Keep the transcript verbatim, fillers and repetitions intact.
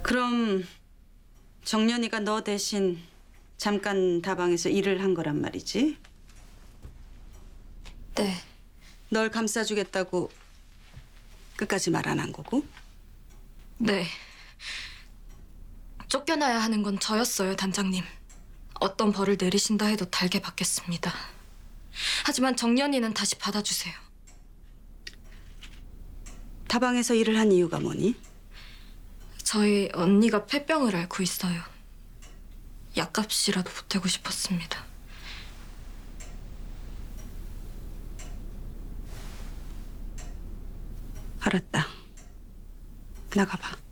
그럼 정연이가 너 대신 잠깐 다방에서 일을 한 거란 말이지? 네. 널 감싸주겠다고 끝까지 말 안 한 거고? 네. 쫓겨나야 하는 건 저였어요, 단장님. 어떤 벌을 내리신다 해도 달게 받겠습니다. 하지만 정연이는 다시 받아주세요. 다방에서 일을 한 이유가 뭐니? 저희 언니가 폐병을 앓고 있어요. 약값이라도 보태고 싶었습니다. 알았다. 나가봐.